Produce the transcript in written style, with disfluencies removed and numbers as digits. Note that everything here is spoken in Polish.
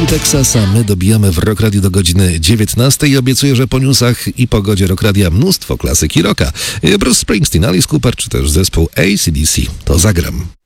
Little Texas, a my dobijamy w Rock Radio do godziny 19 i obiecuję, że po newsach i pogodzie Rock Radia mnóstwo klasyki rocka. Bruce Springsteen, Alice Cooper czy też zespół AC/DC. To zagram.